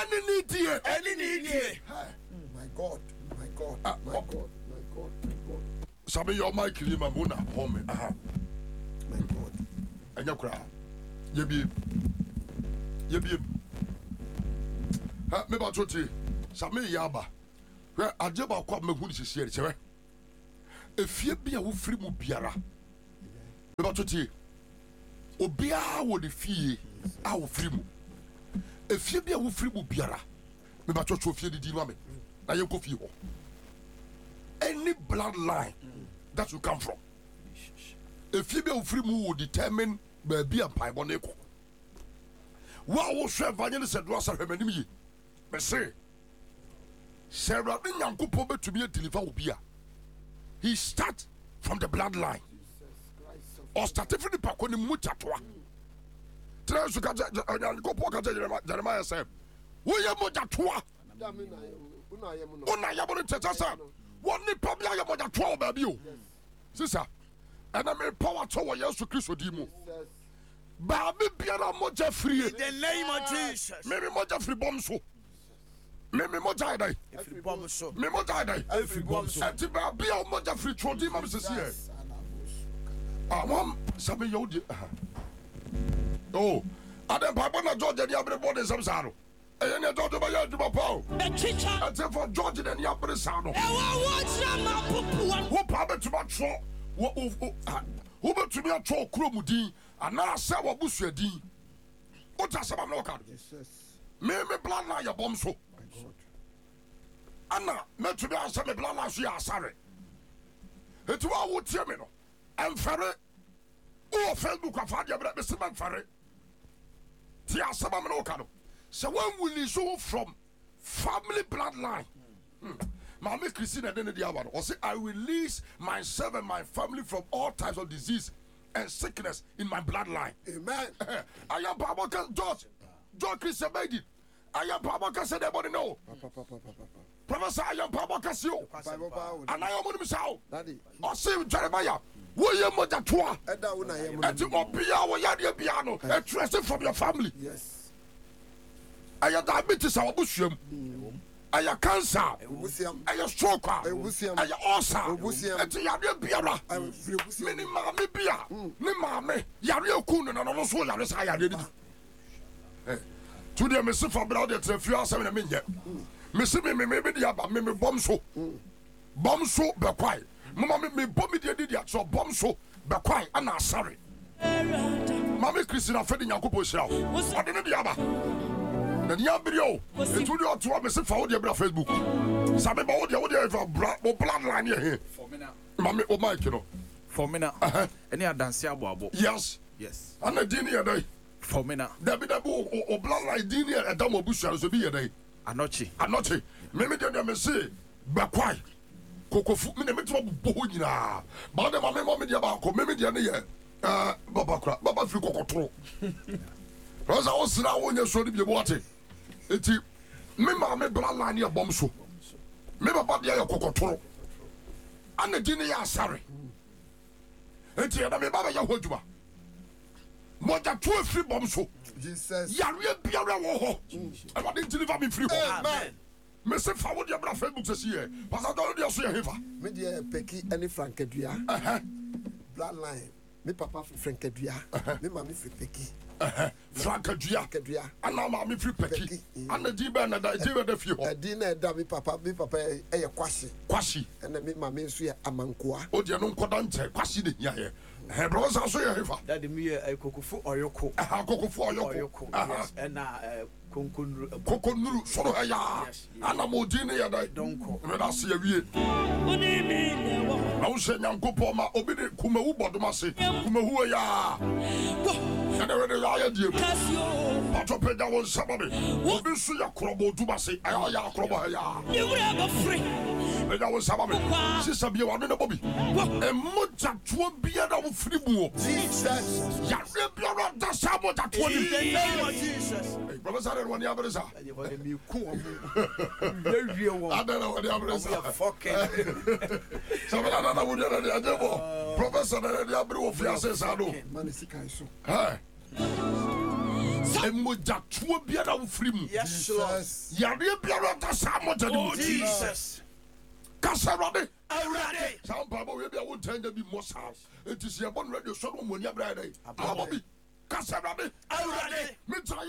My God. Sabi your mic lima muna home. My God. Anyakura. Yebi. Ha me ba toti. Sami yaba. Hwe ajeba kwa mehu ni sisi eri chewe. Efie bia wo firi mu biara. Me ba toti. Obia wo de fie a wo firi mu. Efie bia wo firi mu biara. Me ba toti ofie di ma me. Na ye ko fie ho. Any bloodline that you come from. If you be free mu will determine baby and pie boneko. What was Vanya said was a remedy? Me say, Sarah Yankupo to be a deliver beer. He start from the bloodline. Or started from the Pakoni Mutatwa. Jeremiah said, William Mutatwa. Unayabon Tessa. One ni probably I am on the 12 baby. Sister, and I may power to yes to Christ Dimo. Baby, Piana Moja free in the name of Jesus. Maybe Moja free bombs. Maybe Moja die. Every bomb so. Maybe Moja die. Every bomb so. And Tiba be a Moja free Trodi, Mrs. here. Mom, Sabi Yodi. Oh, I don't Papa George and everybody some sorrow. And you don't about your Paul. And for George and the upper sound. Who probably to my troll? Who but to me a troll cromudi and now Sawa Busedi? What does I'm local? Maybe bloodline your bomb so. Anna, meant to be a semi bloodline, she are sorry. It's what would tell me. And Ferret. Oh, Facebook of Fadia, but the Simon Ferret. Tia Sabamano. So when will you show from family bloodline? Mama Christina then the other or say I release myself and my family from all types of disease and sickness in my bloodline. Amen. I am Papa George Christian made it. I am Papa said everybody know. Professor I am Papa Casio. And I am on himself. Or say Jeremiah. William Mojatua. And you will be our Yadia piano and trust it from your family. Yes. I have diabetes, our busham. I have cancer. I have stroke. I have ulcer. And you have beer. Many mammy beer. Me mammy. Yario Kun and also Yaris. I did it. Today, Mr. Fabra, a few hours in a minute. Mr. Maybe the other, maybe bomb so. Bomb so, be quiet. Mamma me bomb the idiot, so bomb so, be quiet. I'm not sorry. Mammy Christina Freddy Yakupo Shell. What did the other? The Yabrio, it's really ought to have a for the Facebook. Some about the audio of bloodline here. For me now. Mammy, oh, Mike, you know. For me now. Any dance, yes. Yes. And a dinner day. For me now. There be the book or bloodline dinner at Damo Bush to be a day. Anochi. Maybe they may say, Bakwai. Coco foot, me to Bohina. But the mammy, maybe the other. Baba free cocoa. Because I was now when you saw the water. It's me, my bloodline near bomb so. Maybe about the cocoa. And the dinner, sorry. It's here, I'm about your Hojuma. More than 12 free bombs so. Jesus. Yaria Piara Woho. I want to deliver me free. Amen. Mr. Forward your brother Facebook this year. But I don't know your Media Pecky any Frankedia. Bloodline. Me papa Frank Edria, me mammy free Pecky. Frank Edria, and now mammy free Pecky. And the Diba and the Diba the few. A dinner that me papa, a quasi, and then me mammy swear a mankua. Oh, dear, no quadante, quasi the Yaya. Her brothers are so that the mere a cocoa or yoko, a cocoa for yoko, and Coconuru, so a ya, and a modina, I don't call. When I see a weird. I was saying, Uncle Poma, obey Kumu Bodomasi, Kumu ya. And I read a liar, dear. Patopeda was somebody. What do you see a crumble to Massey? I am crumble ya. You were ever free. And I was somebody. Sister, you are in a bobby. And much at 1 beer of free book. Jesus. Yabiara, that's how much at 20. Jesus. Brother, I don't want the others. I don't know what the others are. Somebody would have the devil. Professor, the Abu of Fiancés. I know. Emoja tuo biara wo free mu. Yes, Lord. Yare biara ta sa moja ni Oh, mu. Jesus. Kasa Awurade. Awurade. Sa mpabo we bia wo tanda bi mo sa. Enti se ebon radio so no mo ni abra dai. Abo bi. Kasa Awurade. Awurade. Me